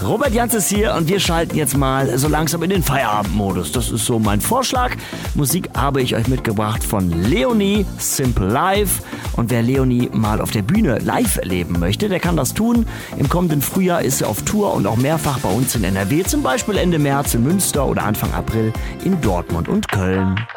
Robert Jans ist hier und wir schalten jetzt mal so langsam in den Feierabendmodus. Das ist so mein Vorschlag. Musik habe ich euch mitgebracht von Leonie, Simple Life. Und wer Leonie mal auf der Bühne live erleben möchte, der kann das tun. Im kommenden Frühjahr ist sie auf Tour und auch mehrfach bei uns in NRW, zum Beispiel Ende März in Münster oder Anfang April in Dortmund und Köln.